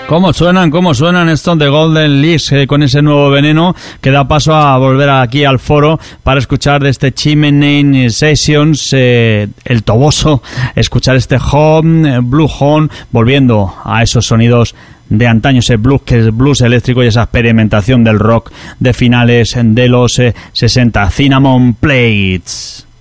¿Cómo suenan estos de Golden Leaks con ese nuevo veneno que da paso a volver aquí al foro para escuchar de este Chimney Sessions, el Toboso, escuchar este Home, Blue Horn, volviendo a esos sonidos de antaño, ese blues que es blues eléctrico y esa experimentación del rock de finales de los 60. Cinnamon Plates.